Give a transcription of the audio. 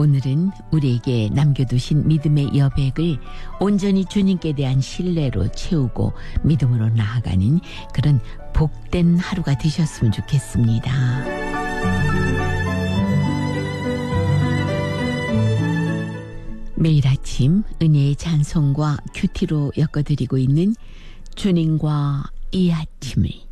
오늘은 우리에게 남겨두신 믿음의 여백을 온전히 주님께 대한 신뢰로 채우고 믿음으로 나아가는 그런 복된 하루가 되셨으면 좋겠습니다. 매일 아침 은혜의 찬송과 큐티로 엮어드리고 있는 주님과 이 아침을